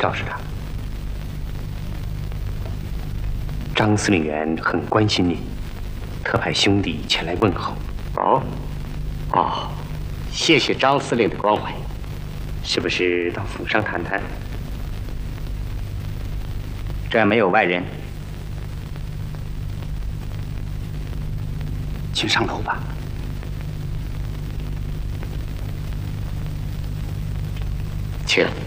赵师长，张司令员很关心您，特派兄弟前来问候。 哦，谢谢张司令的关怀。 是不是到府上谈谈？ 这儿没有外人， 请上楼吧。 去了。